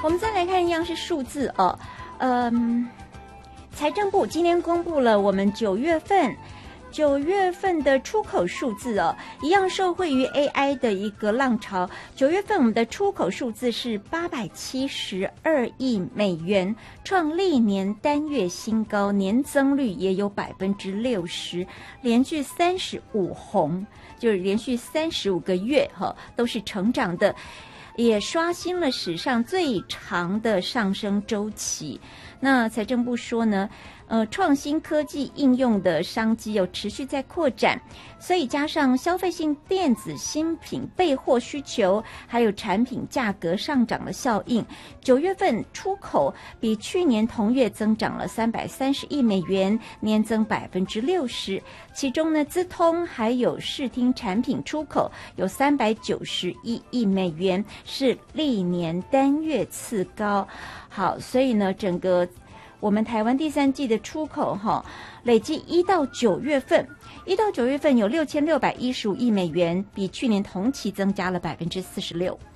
我们再来看一样是数字哦，财政部今天公布了我们9月份的出口数字哦，一样受惠于 AI 的一个浪潮。9月份我们的出口数字是872亿美元，创历年单月新高，年增率也有60%，连续35红，就是连续35个月都是成长的，也刷新了史上最长的上升周期。那财政部说呢，创新科技应用的商机有持续在扩展，所以加上消费性电子新品备货需求，还有产品价格上涨的效应，9月份出口比去年同月增长了330亿美元，年增60%。其中呢，资通还有视听产品出口有391亿美元，是历年单月次高。好，所以呢，整个我们台湾第3季的出口累计1到9月份有6615亿美元，比去年同期增加了46%。